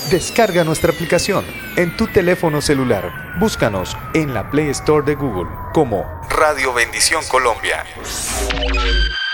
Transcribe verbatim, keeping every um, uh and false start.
Descarga nuestra aplicación en tu teléfono celular. Búscanos en la Play Store de Google como Radio Bendición Colombia.